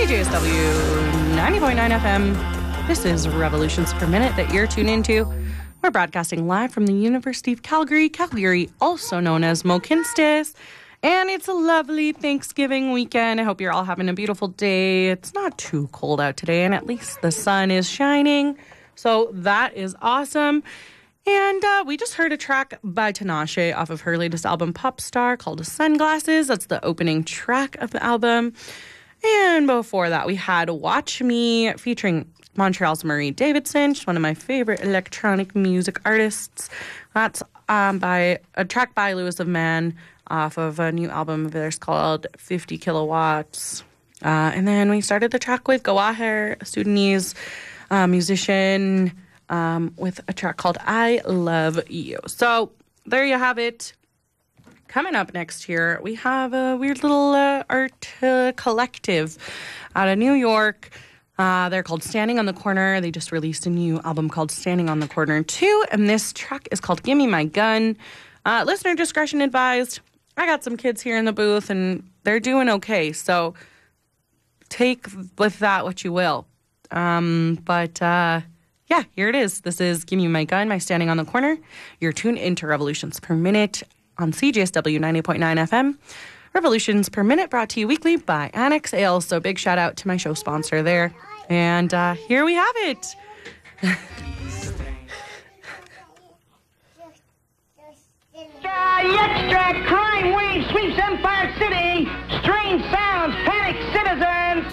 CJSW 90.9 FM. This is Revolutions Per Minute that you're tuned into. We're broadcasting live from the University of Calgary, also known as Mohkinstsis. And it's a lovely Thanksgiving weekend. I hope you're all having a beautiful day. It's not too cold out today, and at least the sun is shining. So that is awesome. And we just heard a track by Tinashe off of her latest album, Pop Star, called Sunglasses. That's the opening track of the album. And before that, we had Watch Me featuring Montreal's Marie Davidson. She's one of my favorite electronic music artists. That's by a track by Lewis of Man off of a new album of theirs called 50 Kilowatts. And then we started the track with Gawaher, a Sudanese musician, with a track called I Love You. So there you have it. Coming up next here, we have a weird little art collective out of New York. They're called Standing on the Corner. They just released a new album called Standing on the Corner 2, and this track is called Gimme My Gun. Listener discretion advised. I got some kids here in the booth, and they're doing okay, so take with that what you will. Yeah, here it is. This is Gimme My Gun by Standing on the Corner. You're tuned into Revolutions Per Minute on CJSW 90.9 FM. Revolutions Per Minute brought to you weekly by Annex Ale. So big shout out to my show sponsor there. And here we have it. Extract crime wave sweeps Empire City. Strange sounds panic citizens.